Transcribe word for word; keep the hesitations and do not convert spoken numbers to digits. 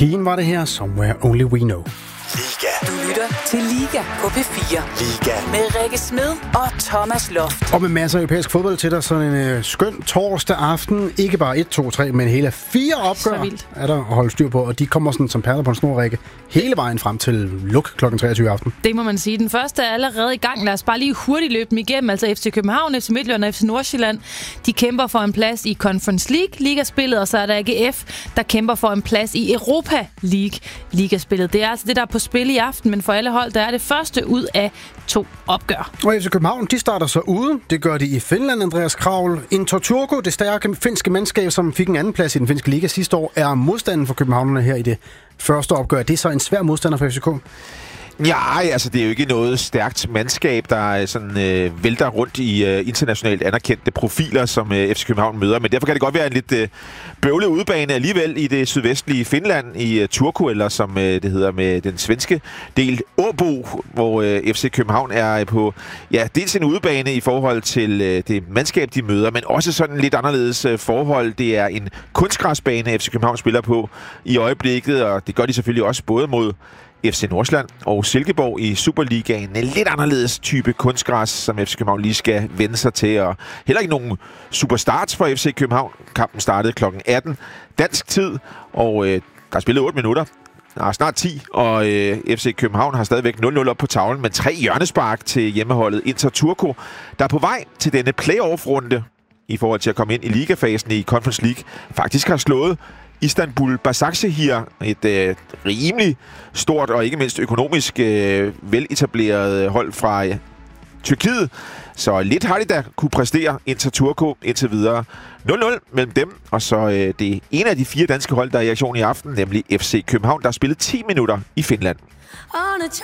Keen var det her, Somewhere Only We Know. Liga. Du lytter til Liga på P fire. Liga. Med Rikke Smed og Thomas Loft. Og med masser af europæisk fodbold til dig, sådan en øh, skøn torsdag aften. Ikke bare et, to, tre, men hele fire opgør er der at holde styr på. Og de kommer sådan som perler på en snor, Rikke, hele vejen frem til luk klokken treogtyve aften. Det må man sige. Den første er allerede i gang. Lad os bare lige hurtigt løbe dem igennem. Altså F C København, F C Midtjylland og F C Nordsjælland. De kæmper for en plads i Conference League ligaspillet, og så er der A G F, der kæmper for en plads i Europa League ligaspillet. Det er altså det, der er på spil i aften, men for alle hold, der er det første ud af to opgør. Og F C København, de starter så ude. Det gør de i Finland, Andreas Kravl. Inter Turku, det stærke finske mandskab, som fik en anden plads i den finske liga sidste år, er modstanden for københavnerne her i det første opgør. Det er så en svær modstander for F C K. Ja, altså det er jo ikke noget stærkt mandskab, der sådan øh, vælter rundt i øh, internationalt anerkendte profiler, som øh, F C København møder. Men derfor kan det godt være en lidt øh, bøvlet udbane alligevel i det sydvestlige Finland, i øh, Turku, eller som øh, det hedder med den svenske del, Åbo, hvor øh, F C København er på, ja, dels en udbane i forhold til øh, det mandskab, de møder, men også sådan lidt anderledes øh, forhold. Det er en kunstgræsbane, F C København spiller på i øjeblikket, og det gør de selvfølgelig også både mod F C Nordsjælland og Silkeborg i Superligaen. En lidt anderledes type kunstgræs, som F C København lige skal vende sig til. Og heller ikke nogen superstarts for F C København. Kampen startede klokken atten dansk tid, og øh, der er spillet otte minutter. Nej, snart ti, og øh, F C København har stadigvæk nul nul op på tavlen, men tre hjørnespark til hjemmeholdet Inter Turku, der er på vej til denne playoff-runde i forhold til at komme ind i ligafasen i Conference League. Faktisk har slået Istanbul Basaksehir, et øh, rimelig stort og ikke mindst økonomisk øh, veletableret hold fra øh, Tyrkiet. Så lidt har de da kunne præstere Inter Turku indtil videre. nul nul mellem dem, og så øh, det er en af de fire danske hold, der er i aktion i aften, nemlig F C København, der har spillet ti minutter i Finland.